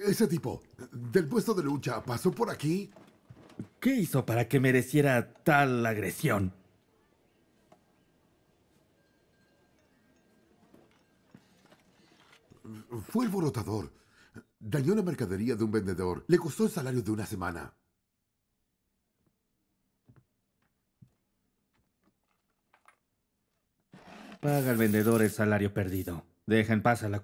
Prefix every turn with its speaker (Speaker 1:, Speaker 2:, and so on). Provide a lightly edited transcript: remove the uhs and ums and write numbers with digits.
Speaker 1: Ese tipo, del puesto de lucha, ¿pasó por aquí?
Speaker 2: ¿Qué hizo para que mereciera tal agresión?
Speaker 1: Fue el borotador. Dañó la mercadería de un vendedor. Le costó el salario de una semana.
Speaker 2: Paga al vendedor el salario perdido. Deja en paz a la